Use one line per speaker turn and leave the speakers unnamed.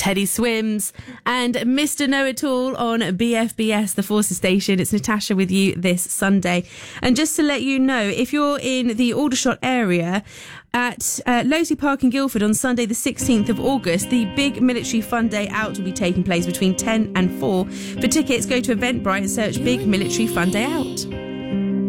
Teddy Swims, and Mr. Know-It-All on BFBS, the Forces station. It's Natasha with you this Sunday. And just to let you know, if you're in the Aldershot area, at Losie Park in Guildford on Sunday the 16th of August, the big military fun day out will be taking place between 10 and 4. For tickets, go to Eventbrite and search Big Military Fun Day Out.